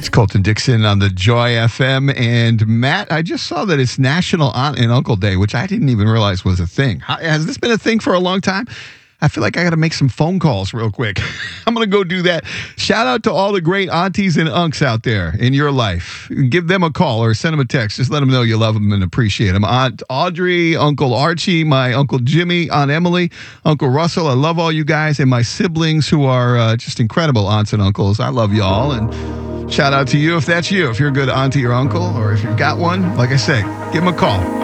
It's Colton Dixon on the Joy FM. And Matt, I just saw that it's National Aunt and Uncle Day, which I didn't even realize was a thing. Has this been a thing for a long time? I feel like I got to make some phone calls real quick. I'm going to go do that. Shout out to all the great aunties and unks out there in your life. Give them a call or send them a text. Just let them know you love them and appreciate them. Aunt Audrey, Uncle Archie, my Uncle Jimmy, Aunt Emily, Uncle Russell. I love all you guys and my siblings who are just incredible aunts and uncles. I love y'all. And shout out to you if that's you. If you're a good auntie or uncle or if you've got one, like I say, give them a call.